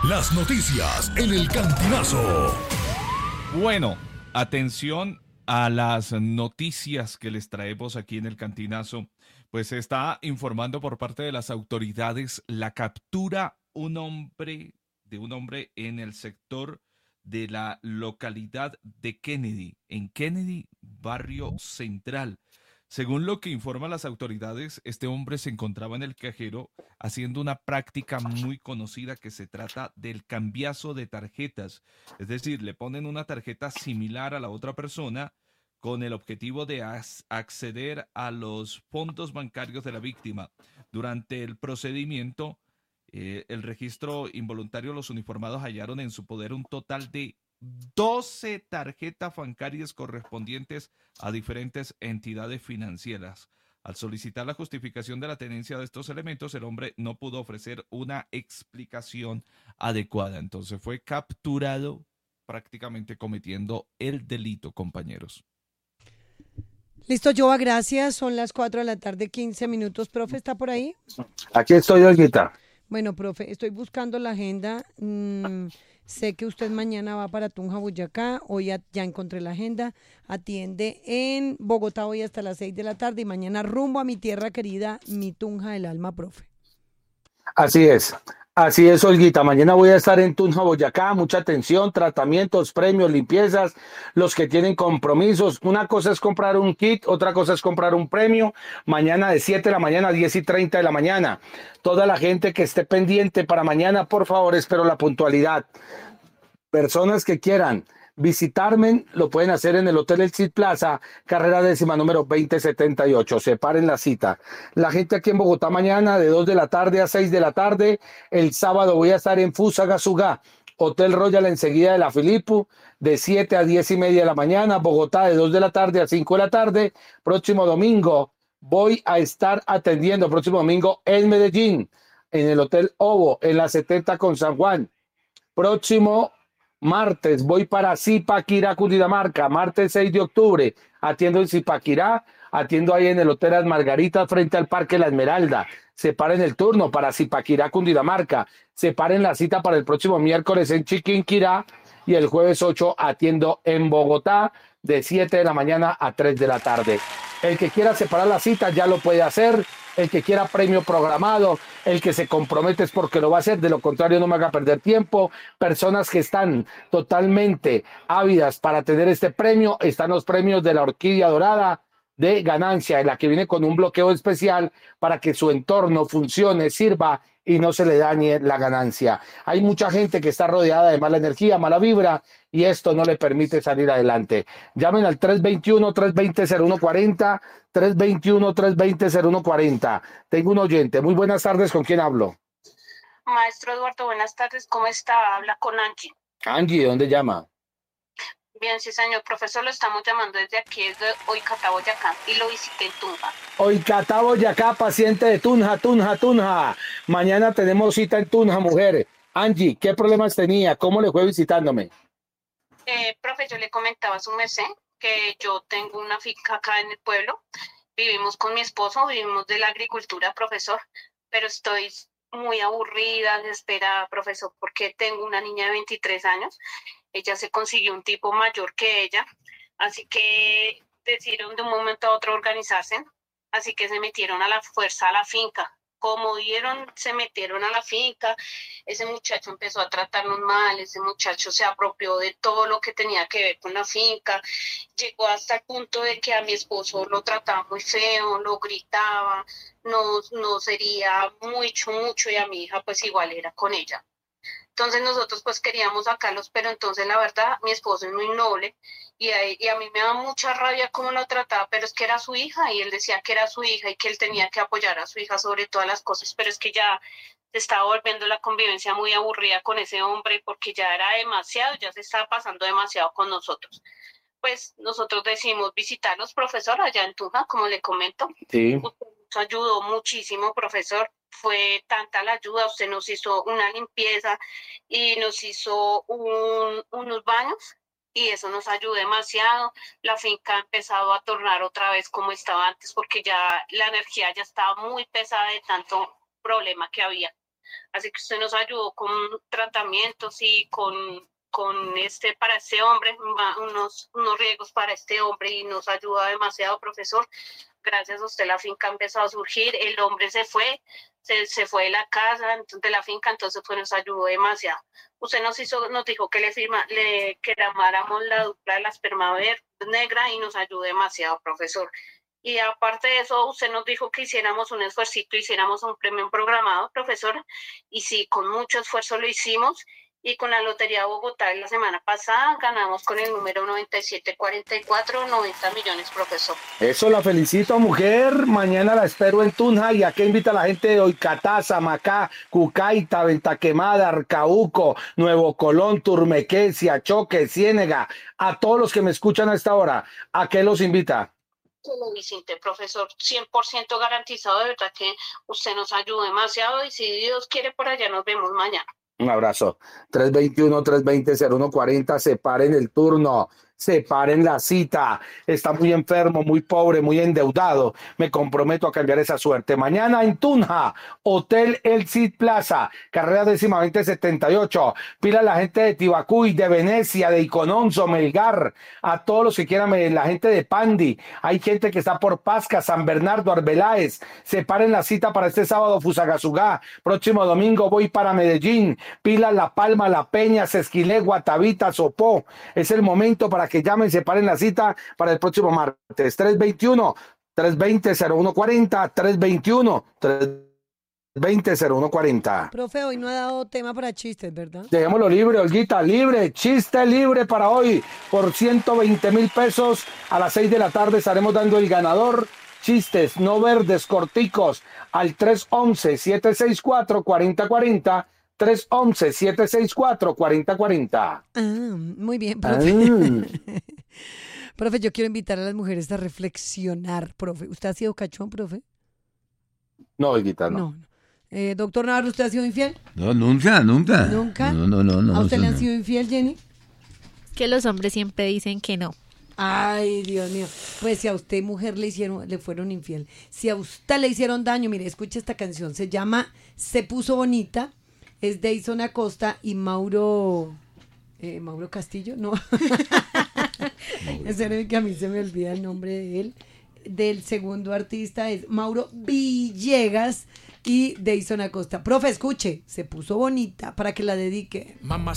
Las noticias en el Cantinazo. Bueno, atención a las noticias que les traemos aquí en el Cantinazo. Pues se está informando por parte de las autoridades la captura de un hombre en el sector de la localidad de Kennedy, en Kennedy, barrio central. Según lo que informan las autoridades, este hombre se encontraba en el cajero haciendo una práctica muy conocida que se trata del cambiazo de tarjetas. Es decir, le ponen una tarjeta similar a la otra persona con el objetivo de acceder a los fondos bancarios de la víctima. Durante el procedimiento, el registro involuntario, los uniformados hallaron en su poder un total de 12 tarjetas bancarias correspondientes a diferentes entidades financieras. Al solicitar la justificación de la tenencia de estos elementos, el hombre no pudo ofrecer una explicación adecuada. Entonces fue capturado prácticamente cometiendo el delito, compañeros. Listo, Joa, gracias. Son las 4 de la tarde, 15 minutos. Profe, ¿está por ahí? Aquí estoy, Olguita. Bueno, profe, estoy buscando la agenda. Sé que usted mañana va para Tunja, Boyacá. Hoy ya encontré la agenda. Atiende en Bogotá hoy hasta las 6 de la tarde y mañana rumbo a mi tierra querida, mi Tunja del alma, profe. Así es, Olguita. Mañana voy a estar en Tunja, Boyacá. Mucha atención, tratamientos, premios, limpiezas, los que tienen compromisos. Una cosa es comprar un kit, otra cosa es comprar un premio. Mañana de 7 de la mañana a 10:30 de la mañana. Toda la gente que esté pendiente para mañana, por favor, espero la puntualidad. Personas que quieran visitarme lo pueden hacer en el Hotel El Cid Plaza, carrera décima número 2078. Separen la cita. La gente aquí en Bogotá mañana de 2 de la tarde a 6 de la tarde. El sábado voy a estar en Fusagasugá, Hotel Royal enseguida de la Filipu, de 7 a 10:30 de la mañana. Bogotá de 2 de la tarde a 5 de la tarde. Próximo domingo voy a estar atendiendo, próximo domingo en Medellín, en el Hotel Ovo, en la 70 con San Juan. Próximo martes voy para Zipaquirá, Cundinamarca, martes 6 de octubre, atiendo en Zipaquirá, atiendo ahí en el Hotel Las Margaritas frente al Parque La Esmeralda. Separen el turno para Zipaquirá, Cundinamarca. Separen la cita para el próximo miércoles en Chiquinquirá y el jueves 8 atiendo en Bogotá de 7 de la mañana a 3 de la tarde. El que quiera separar la cita ya lo puede hacer. El que quiera premio programado, el que se compromete es porque lo va a hacer, de lo contrario no me haga perder tiempo. Personas que están totalmente ávidas para tener este premio, están los premios de la Orquídea Dorada de Ganancia, en la que viene con un bloqueo especial para que su entorno funcione, sirva y no se le dañe la ganancia. Hay mucha gente que está rodeada de mala energía, mala vibra, y esto no le permite salir adelante. Llamen al 321-320-0140, 321-320-0140. Tengo un oyente. Muy buenas tardes, ¿con quién hablo? Maestro Eduardo, buenas tardes, ¿cómo está? Habla con Angie. Angie, ¿de dónde llama? Bien, sí, señor profesor, lo estamos llamando desde aquí, desde Oicatá, Boyacá, y lo visité en Tunja. Oicatá, Boyacá, paciente de Tunja. Mañana tenemos cita en Tunja, mujer. Angie, ¿qué problemas tenía? ¿Cómo le fue visitándome? Profe, yo le comentaba a su merced que yo tengo una finca acá en el pueblo. Vivimos con mi esposo, vivimos de la agricultura, profesor, pero estoy muy aburrida, desesperada, profesor, porque tengo una niña de 23 años. Ella se consiguió un tipo mayor que ella, así que decidieron de un momento a otro organizarse, así que se metieron a la fuerza a la finca. Como vieron, se metieron a la finca, ese muchacho empezó a tratarnos mal, ese muchacho se apropió de todo lo que tenía que ver con la finca, llegó hasta el punto de que a mi esposo lo trataba muy feo, lo gritaba, no sería mucho, y a mi hija pues igual era con ella. Entonces nosotros pues queríamos sacarlos, pero entonces la verdad mi esposo es muy noble y a mí me da mucha rabia cómo lo trataba, pero es que era su hija y él decía que era su hija y que él tenía que apoyar a su hija sobre todas las cosas, pero es que ya se estaba volviendo la convivencia muy aburrida con ese hombre porque ya era demasiado, ya se estaba pasando demasiado con nosotros. Pues nosotros decidimos visitarlos, profesor, allá en Tunja, como le comento. Sí. Usted nos ayudó muchísimo, profesor. Fue tanta la ayuda, usted nos hizo una limpieza y nos hizo unos baños y eso nos ayudó demasiado. La finca ha empezado a tornar otra vez como estaba antes porque ya la energía ya estaba muy pesada de tanto problema que había. Así que usted nos ayudó con tratamientos y con para este hombre, unos riegos para este hombre, y nos ayuda demasiado, profesor. Gracias a usted la finca empezó a surgir, el hombre se fue de la casa, de la finca, entonces pues nos ayudó demasiado. Usted nos dijo que que llamáramos la dupla de la esperma negra y nos ayudó demasiado, profesor. Y aparte de eso, usted nos dijo que hiciéramos un esfuercito, hiciéramos un premio programado, profesor, y sí, con mucho esfuerzo lo hicimos. Y con la Lotería de Bogotá la semana pasada ganamos con el número 9744 90 millones, profesor. Eso, la felicito, mujer. Mañana la espero en Tunja. ¿Y a qué invita la gente de Oicatá, Samacá, Cucaita, Ventaquemada, Arcauco, Nuevo Colón, Turmequé, Siachoque, Ciénega? A todos los que me escuchan a esta hora, ¿a qué los invita? Vicente, profesor, 100% garantizado. De verdad que usted nos ayudó demasiado, y si Dios quiere, por allá nos vemos mañana. Un abrazo. 321-320-0140. Separen el turno. Separen la cita. Está muy enfermo, muy pobre, muy endeudado. Me comprometo a cambiar esa suerte. Mañana en Tunja, Hotel El Cid Plaza, carrera 10-2078. Pila la gente de Tibacuy, de Venecia, de Icononso, Melgar. A todos los que quieran, la gente de Pandi. Hay gente que está por Pasca, San Bernardo, Arbeláez. Separen la cita para este sábado, Fusagasugá. Próximo domingo voy para Medellín. Pila La Palma, La Peña, Sesquilé, Guatavita, Sopó. Es el momento para que llamen, separen la cita para el próximo martes. 321-320-0140, 321-320-0140. Profe, hoy no ha dado tema para chistes, ¿verdad? Dejémoslo libre, Olguita, libre, chiste libre para hoy. Por 120,000 pesos a las 6 de la tarde estaremos dando el ganador. Chistes no verdes, corticos, al 311-764-4040. 311-764-4040. Muy bien, profe. Profe, yo quiero invitar a las mujeres a reflexionar, profe. ¿Usted ha sido cachón, profe? No, Olguita, no. Doctor Navarro, ¿usted ha sido infiel? No, nunca. ¿Nunca? No. ¿A usted le han sido infiel, Jenny? Que los hombres siempre dicen que no. Ay, Dios mío. Pues si a usted, mujer, le fueron infiel, si a usted le hicieron daño, mire, escuche esta canción. Se llama Se Puso Bonita. Es Deison Acosta y Mauro Castillo, no. En serio que a mí se me olvida el nombre de él. Del segundo artista es Mauro Villegas y Deison Acosta. Profe, escuche, Se Puso Bonita para que la dedique. Mamá.